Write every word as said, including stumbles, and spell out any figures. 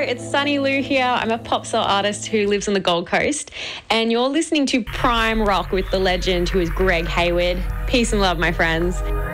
it's Sunny Lou here. I'm a pop soul artist who lives on the Gold Coast, and you're listening to Prime Rock with the legend who is Greg Hayward. Peace and love, my friends.